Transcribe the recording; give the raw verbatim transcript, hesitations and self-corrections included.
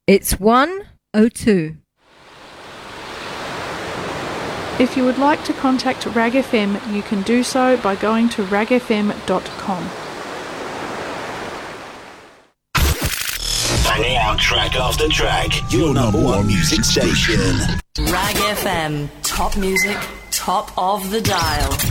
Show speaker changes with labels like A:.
A: It's one oh two.
B: If you would like to contact Rag F M, you can do so by going to rag f m dot com.
C: Banging out track after track, your number one music station.
D: Rag F M, top music, top of the dial.